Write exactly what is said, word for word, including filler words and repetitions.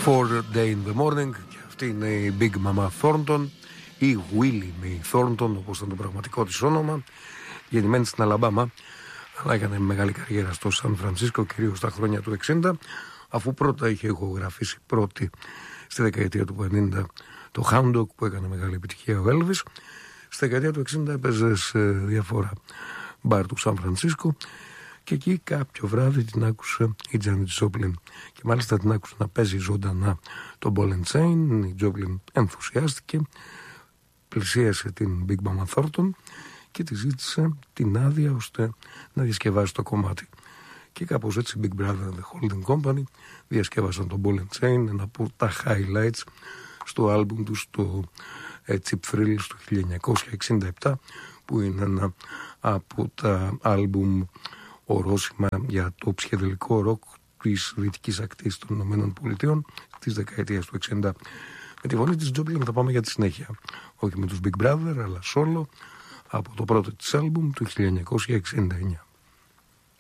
Four Day in the Morning, και αυτή είναι η Big Mama Thornton ή Willie Mae Thornton, όπως ήταν το πραγματικό της όνομα, γεννημένη στην Αλαμπάμα, αλλά έκανε μεγάλη καριέρα στο Σαν Φρανσίσκο, κυρίως στα χρόνια του εξήντα, αφού πρώτα είχε ηχογραφήσει πρώτη στη δεκαετία του πενήντα το Hound Dog, που έκανε μεγάλη επιτυχία ο Elvis. Στη δεκαετία του εξήντα έπαιζε σε διάφορα μπαρ του Σαν Φρανσίσκο και εκεί κάποιο βράδυ την άκουσε η Τζάνι Τζόπλιν, και μάλιστα την άκουσε να παίζει ζωντανά τον Ball and Chain. Η Τζόπλιν ενθουσιάστηκε, πλησίασε την Big Mama Thornton και τη ζήτησε την άδεια ώστε να διασκευάσει το κομμάτι. Και κάπως έτσι Big Brother and the Holding Company διασκεύασαν τον Ball and Chain, ένα από τα highlights στο άλμπουμ του, στο ε, Cheap Thrills του χίλια εννιακόσια εξήντα επτά, που είναι ένα από τα άλμπουμ ορόσημα για το ψυχεδελικό ροκ της δυτικής ακτής των Ηνωμένων Πολιτειών της δεκαετίας του εξήντα. Με τη φωνή της Τζόπλιν θα πάμε για τη συνέχεια, όχι με τους Big Brother αλλά solo, από το πρώτο της άλμπουμ του χίλια εννιακόσια εξήντα εννιά.